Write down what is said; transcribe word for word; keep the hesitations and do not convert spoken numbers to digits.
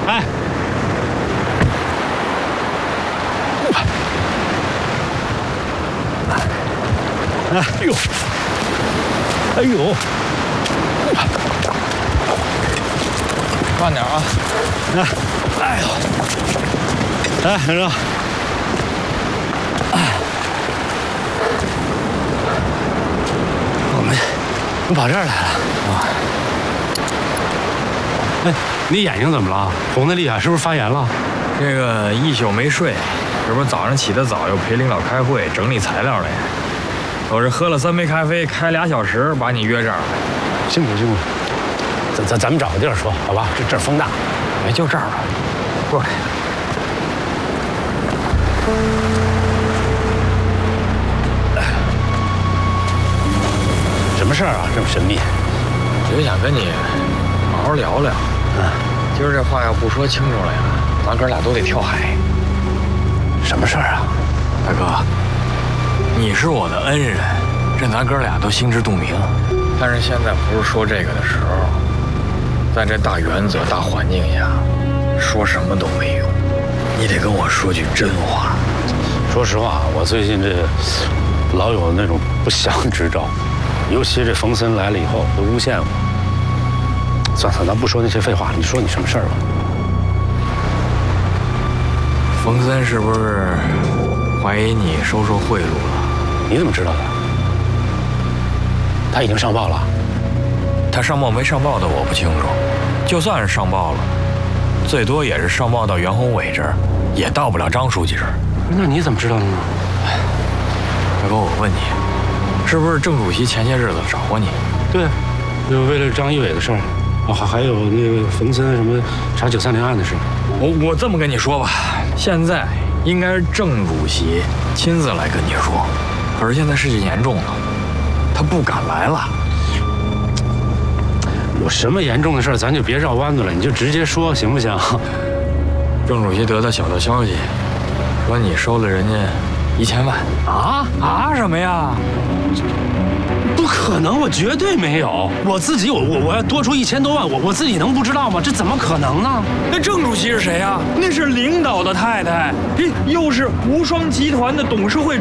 哎，哎呦，哎呦， 慢点啊！ 哎，哎呦，哎，先生，哎，我们我们跑这儿来了啊！哎，你眼睛怎么了？红的厉害，是不是发炎了？ 这个一宿没睡，这不早上起得早，又陪领导开会，整理材料来。我这喝了三杯咖啡，开俩小时，把你约这儿了。 辛苦辛苦，咱咱咱们找个地儿说，好吧？这这儿风大。 哎，就这儿吧，过来。 什么事儿啊？这么神秘？ 我就想跟你好好聊聊。 嗯， 今儿这话要不说清楚了呀，咱哥俩都得跳海。 什么事儿啊？ 大哥，你是我的恩人，这咱哥俩都心知肚明。但是现在不是说这个的时候，在这大原则、大环境下，说什么都没用。你得跟我说句真话。 说实话，我最近这老有那种不祥之兆，尤其这冯森来了以后，都诬陷我。算了，咱不说那些废话，你说你什么事儿吧？ 冯森是不是怀疑你收受贿赂了？ 你怎么知道的？他已经上报了。 他上报没上报的我不清楚，就算是上报了，最多也是上报到袁宏伟这儿，也到不了张书记这儿。 那你怎么知道的呢？ 大哥，我问你，是不是郑主席前些日子找过你？ 对，就为了张一伟的事儿，啊，还还有那个冯森什么查九三零案的事。 我我这么跟你说吧，现在应该是郑主席亲自来跟你说，可是现在事情严重了，他不敢来了。 有什么严重的事儿，咱就别绕弯子了，你就直接说，行不行？ 郑主席得到小道消息，说你收了人家一千万。 啊啊什么呀？ 不可能，我绝对没有。我自己，我我我要多出一千多万，我我自己能不知道吗？这怎么可能呢？ 那郑主席是谁呀？那是领导的太太，又是无双集团的董事会